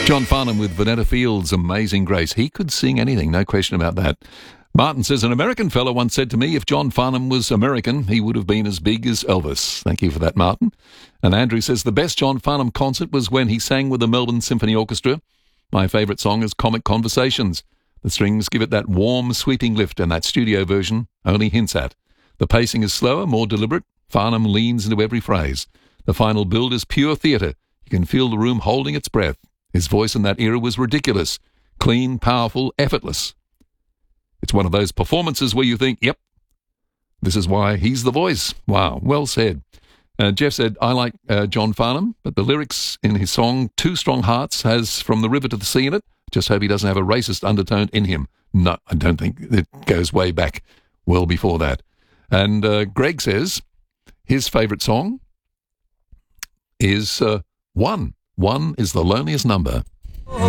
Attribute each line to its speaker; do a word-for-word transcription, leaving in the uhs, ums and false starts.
Speaker 1: John Farnham with Vanetta Field's Amazing Grace. He could sing anything, no question about that. Martin says, an American fellow once said to me, if John Farnham was American, he would have been as big as Elvis. Thank you for that, Martin. And Andrew says, the best John Farnham concert was when he sang with the Melbourne Symphony Orchestra. My favourite song is Comic Conversations. The strings give it that warm, sweeping lift, and that studio version only hints at. The pacing is slower, more deliberate. Farnham leans into every phrase. The final build is pure theatre. You can feel the room holding its breath. His voice in that era was ridiculous. Clean, powerful, effortless. It's one of those performances where you think, yep, this is why he's the voice. Wow, well said. Uh, Jeff said, I like uh, John Farnham, but the lyrics in his song Two Strong Hearts has From the River to the Sea in it. Just hope he doesn't have a racist undertone in him. No, I don't think it goes way back, well before that. And uh, Greg says his favourite song is uh, One. One is the loneliest number.